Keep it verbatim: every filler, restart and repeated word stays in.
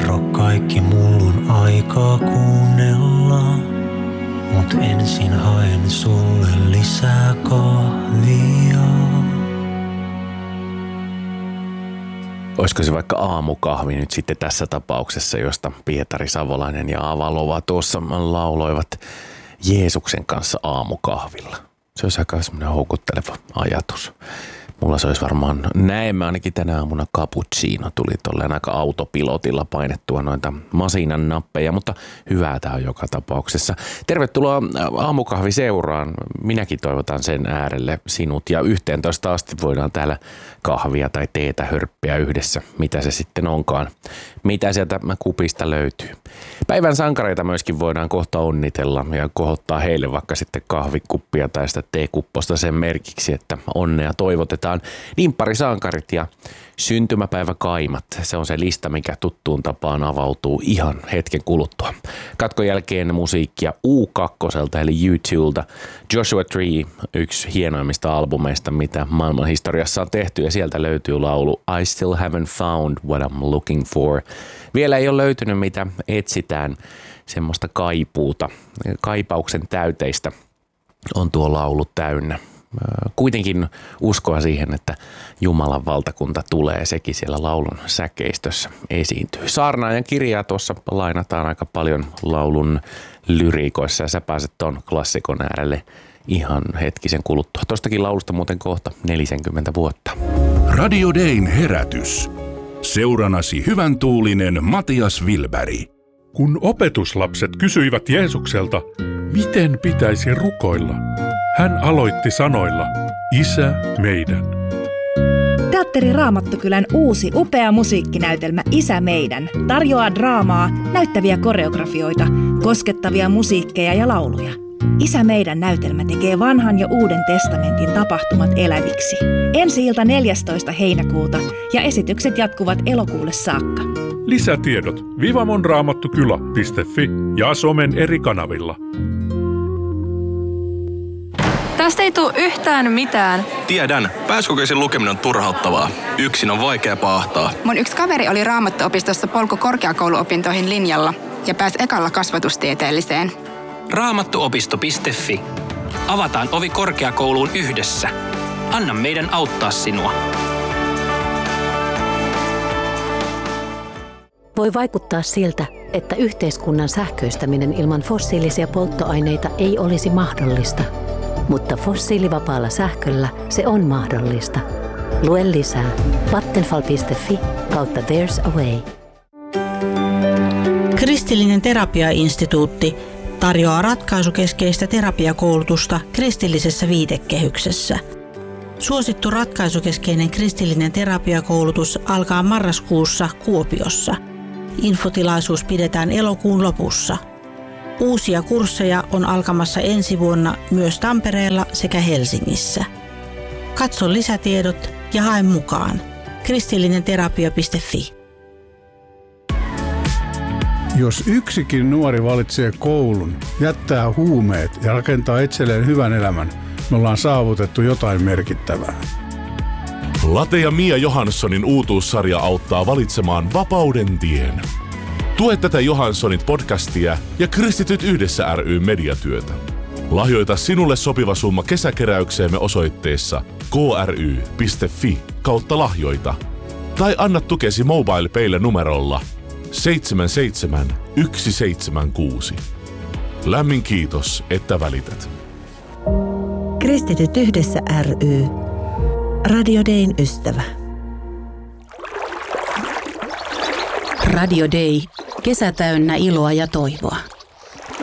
Kerro kaikki, mullun aikaa kuunnella. Mut ensin haen sulle lisää kahvia. Olisiko se vaikka aamukahvi nyt sitten tässä tapauksessa, josta Pietari Savolainen ja Ava Lova tuossa lauloivat Jeesuksen kanssa aamukahvilla. Se olisi aika semmoinen houkutteleva ajatus. Mulla se olisi varmaan, näemme ainakin tänä aamuna cappuccino tuli tolleen aika autopilotilla painettua noita masinan nappeja, mutta hyvää tää on joka tapauksessa. Tervetuloa aamukahviseuraan. Minäkin toivotan sen äärelle sinut ja yhteentoista asti voidaan täällä kahvia tai teetä hörppiä yhdessä, mitä se sitten onkaan. Mitä sieltä kupista löytyy. Päivän sankareita myöskin voidaan kohta onnitella ja kohottaa heille vaikka sitten kahvikuppia tai sitä teekupposta sen merkiksi, että onnea toivotetaan. Nimpparisankarit ja syntymäpäiväkaimat, se on se lista, mikä tuttuun tapaan avautuu ihan hetken kuluttua. Katkon jälkeen musiikkia U kaksi eli U kaksi, Joshua Tree, yksi hienoimmista albumeista, mitä maailman historiassa on tehty, ja sieltä löytyy laulu I Still Haven't Found What I'm Looking For. Vielä ei ole löytynyt, mitä etsitään, semmoista kaipuuta, kaipauksen täyteistä on tuo laulu täynnä. Kuitenkin uskoa siihen, että Jumalan valtakunta tulee, sekin siellä laulun säkeistössä esiintyy. Saarnaajan kirjaa tuossa lainataan aika paljon laulun lyriikoissa ja sä pääset ton klassikon äärelle ihan hetkisen kuluttua. Tostakin laulusta muuten kohta neljäkymmentä vuotta. Radio Dayn herätys. Seuranasi hyvän tuulinen Matias Wilberg. Kun opetuslapset kysyivät Jeesukselta, miten pitäisi rukoilla, hän aloitti sanoilla, Isä meidän. Teatteri Raamattukylän uusi upea musiikkinäytelmä Isä meidän tarjoaa draamaa, näyttäviä koreografioita, koskettavia musiikkeja ja lauluja. Isä meidän näytelmä tekee vanhan ja uuden testamentin tapahtumat eläviksi. Ensi-ilta neljästoista heinäkuuta ja esitykset jatkuvat elokuulle saakka. Lisätiedot vivamonraamattukylä piste fi ja somen eri kanavilla. Tästä ei tule yhtään mitään. Tiedän. Pääsykokeisen lukeminen on turhauttavaa. Yksin on vaikea paahtaa. Mun yksi kaveri oli Raamattuopistossa polku korkeakouluopintoihin linjalla ja pääsi ekalla kasvatustieteelliseen. Raamattuopisto piste fi. Avataan ovi korkeakouluun yhdessä. Anna meidän auttaa sinua. Voi vaikuttaa siltä, että yhteiskunnan sähköistäminen ilman fossiilisia polttoaineita ei olisi mahdollista. Mutta fossiilivapaalla sähköllä se on mahdollista. Lue lisää vattenfall piste fi kautta There's a Way. Kristillinen terapiainstituutti tarjoaa ratkaisukeskeistä terapiakoulutusta kristillisessä viitekehyksessä. Suosittu ratkaisukeskeinen kristillinen terapiakoulutus alkaa marraskuussa Kuopiossa. Infotilaisuus pidetään elokuun lopussa. Uusia kursseja on alkamassa ensi vuonna myös Tampereella sekä Helsingissä. Katso lisätiedot ja hae mukaan. kristillinen terapia piste fi. Jos yksikin nuori valitsee koulun, jättää huumeet ja rakentaa itselleen hyvän elämän, me ollaan saavutettu jotain merkittävää. Late ja Mia Johanssonin uutuussarja auttaa valitsemaan vapauden tien. Tue tätä Johanssonit podcastia ja Kristityt yhdessä ry mediatyötä. Lahjoita sinulle sopiva summa kesäkeräykseemme osoitteessa kry piste fi kautta lahjoita. Tai anna tukesi MobilePaylle numerolla seitsemän seitsemän yksi seitsemän kuusi. Lämmin kiitos, että välität. Kristityt yhdessä ry. Radio Dayn ystävä. Radio Day. Kesä täynnä iloa ja toivoa.